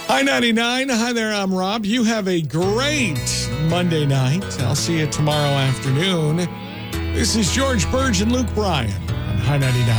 Hi, 99. Hi there, I'm Rob. You have a great Monday night. I'll see you tomorrow afternoon. This is George Burge and Luke Bryan on High 99.